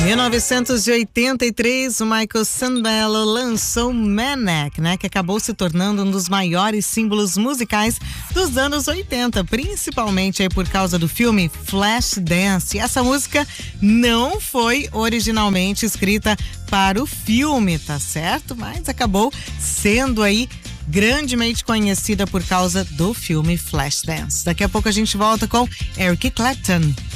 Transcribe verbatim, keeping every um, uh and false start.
mil novecentos e oitenta e três, o Michael Sambello lançou Maniac, né, que acabou se tornando um dos maiores símbolos musicais dos anos oitenta, principalmente aí por causa do filme Flashdance. E essa música não foi originalmente escrita para o filme, tá certo? Mas acabou sendo aí grandemente conhecida por causa do filme Flashdance. Daqui a pouco a gente volta com Eric Clapton.